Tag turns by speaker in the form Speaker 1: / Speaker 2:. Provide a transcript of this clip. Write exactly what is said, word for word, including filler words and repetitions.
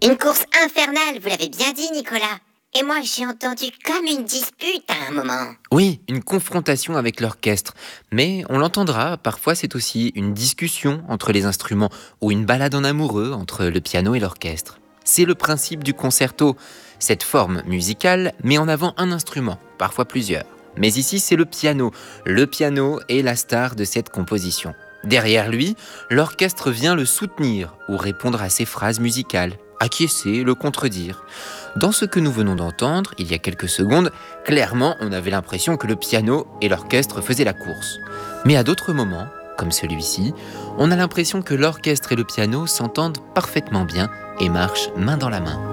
Speaker 1: Une course infernale, vous l'avez bien dit, Nicolas. Et moi, j'ai entendu comme une dispute à un moment.
Speaker 2: Oui, une confrontation avec l'orchestre. Mais on l'entendra, parfois c'est aussi une discussion entre les instruments ou une balade en amoureux entre le piano et l'orchestre. C'est le principe du concerto. Cette forme musicale met en avant un instrument, parfois plusieurs. Mais ici, c'est le piano. Le piano est la star de cette composition. Derrière lui, l'orchestre vient le soutenir ou répondre à ses phrases musicales, acquiescer, le contredire. Dans ce que nous venons d'entendre, il y a quelques secondes, clairement, on avait l'impression que le piano et l'orchestre faisaient la course. Mais à d'autres moments, comme celui-ci, on a l'impression que l'orchestre et le piano s'entendent parfaitement bien et marchent main dans la main.